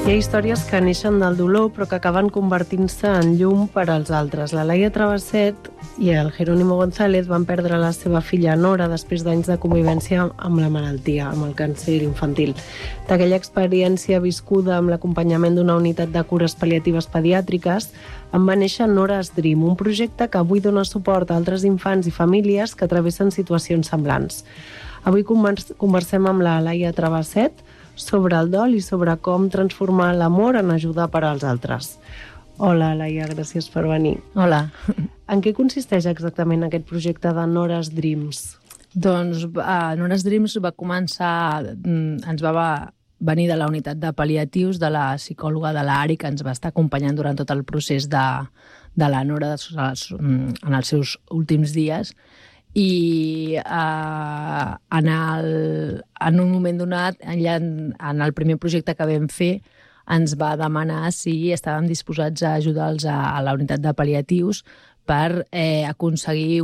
Hi ha històries que neixen del dolor però que acaben convertint-se en llum per als altres. La Laia Travesset i el Jerónimo González van perdre la seva filla Nora després d'anys de convivència amb la malaltia, amb el càncer infantil. D'aquella experiència viscuda amb l'acompanyament d'una unitat de cures pal·liatives pediàtriques en va néixer Nora's Dream, un projecte que avui dona suport a altres infants i famílies que travessen situacions semblants. Avui conversem amb la Laia Travesset sobre el dol i sobre com transformar l'amor en ajudar per als altres. Hola, Laia, gràcies per venir. Hola. En què consisteix exactament aquest projecte de Nora's Dreams? Doncs Nora's Dreams va començar, ens va venir de la unitat de pal·liatius de la psicòloga de l'Ari, que ens va estar acompanyant durant tot el procés de la Nora en els seus últims dies. I en un moment donat, en el primer projecte que vam fer, ens va demanar si estàvem disposats a ajudar-los a la unitat de pal·liatius per aconseguir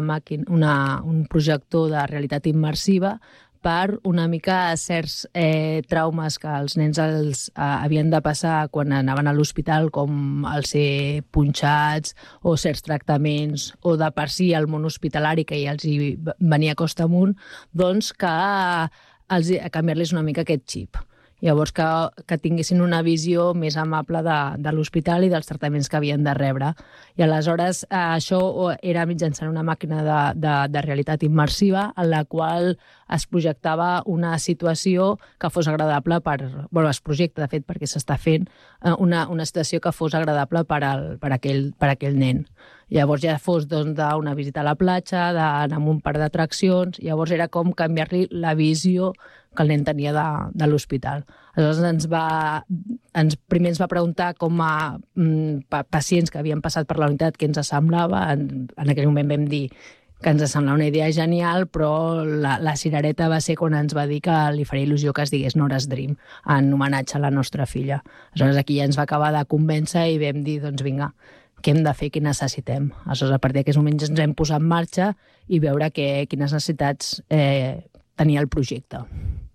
un projector de realitat immersiva per una mica certs traumes que els nens havien de passar quan anaven a l'hospital, com el ser punxats o certs tractaments, o de per si el món hospitalari que ja els hi venia a costa amunt, doncs que canviar-los una mica aquest xip. Llavors que tinguessin una visió més amable de l'hospital i dels tractaments que havien de rebre. I aleshores això era mitjançant una màquina de realitat immersiva en la qual es projectava una situació que fos agradable es projecta, de fet, perquè s'està fent una situació que fos agradable per aquell nen. Llavors ja fos d'una visita a la platja, d'anar a un parc d'atraccions, llavors era com canviar-li la visió que el nen tenia de l'hospital. Aleshores primer ens va preguntar com a pacients que havien passat per la unitat què ens semblava. En aquell moment vam dir que ens semblava una idea genial, però la cirereta va ser quan ens va dir que li faria il·lusió que es digués Nora's Dream, en homenatge a la nostra filla. Aleshores aquí ja ens va acabar de convèncer i vam dir, doncs vinga, què hem de fer, què necessitem. Aleshores, a partir d'aquests moments ens hem posat en marxa i veure quines necessitats tenia el projecte.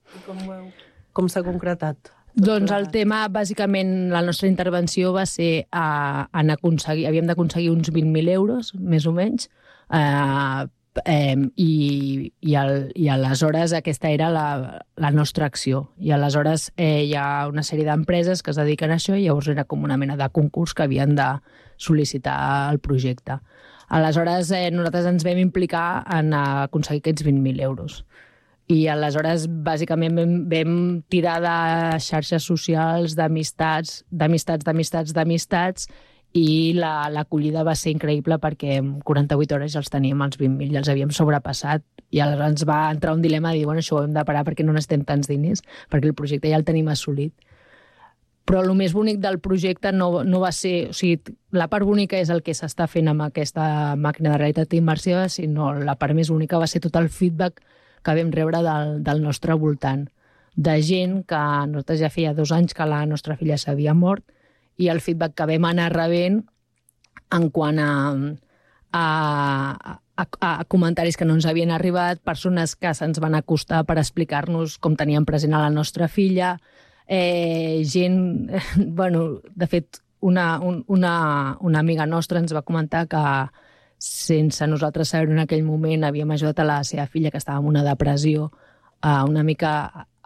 Com s'ha concretat? Doncs el tema, bàsicament, la nostra intervenció va ser havíem d'aconseguir uns 20.000 euros, més o menys, i aleshores aquesta era la nostra acció. I aleshores hi ha una sèrie d'empreses que es dediquen a això i llavors era com una mena de concurs que havien de sol·licitar el projecte. Aleshores nosaltres ens vam implicar en aconseguir aquests 20.000 euros. I aleshores, bàsicament, vam tirar de xarxes socials, d'amistats, i l'acollida va ser increïble perquè en 48 hores ja els teníem els 20.000, ja els havíem sobrepassat, i aleshores ens va entrar un dilema de dir, bueno, això ho hem de parar perquè no necessitem tants diners, perquè el projecte ja el tenim assolit. Però el més bonic del projecte no va ser... O sigui, la part bonica és el que s'està fent amb aquesta màquina de realitat immersiva, sinó la part més bonica va ser tot el feedback que vam rebre del nostre voltant, de gent que nosaltres ja feia 2 anys que la nostra filla s'havia mort, i el feedback que vam anar rebent en quant a comentaris que no ens havien arribat, persones que se'ns van acostar per explicar-nos com teníem present a la nostra filla, gent... Bueno, de fet, una amiga nostra ens va comentar que sense nosaltres saber en aquell moment havíem ajudat a la seva filla que estava en una depressió una mica